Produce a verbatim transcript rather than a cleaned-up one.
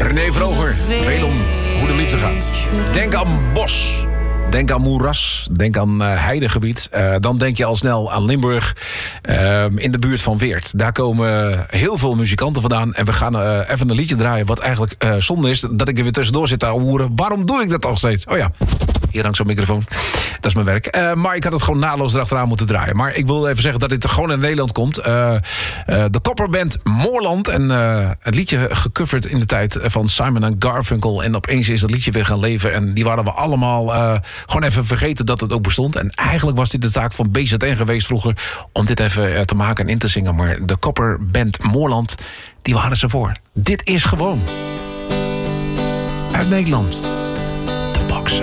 René Vroger, veel om hoe de liefde gaat. Denk aan bos. Denk aan moeras, denk aan uh, heidegebied. Uh, dan denk je al snel aan Limburg, uh, in de buurt van Weert. Daar komen heel veel muzikanten vandaan. En we gaan uh, even een liedje draaien wat eigenlijk uh, zonde is... dat ik er weer tussendoor zit te horen. Waarom doe ik dat nog steeds? Oh ja, hier hangt zo'n microfoon. Dat is mijn werk. Uh, maar ik had het gewoon naadloos erachteraan moeten draaien. Maar ik wil even zeggen dat dit gewoon in Nederland komt. Uh, uh, de Kopperband Moorland. En uh, het liedje gecoverd in de tijd van Simon en Garfunkel. En opeens is dat liedje weer gaan leven. En die waren we allemaal uh, gewoon even vergeten dat het ook bestond. En eigenlijk was dit de taak van B Z N geweest vroeger... om dit even uh, te maken en in te zingen. Maar de Kopperband Moorland, die waren ze voor. Dit is gewoon uit Nederland.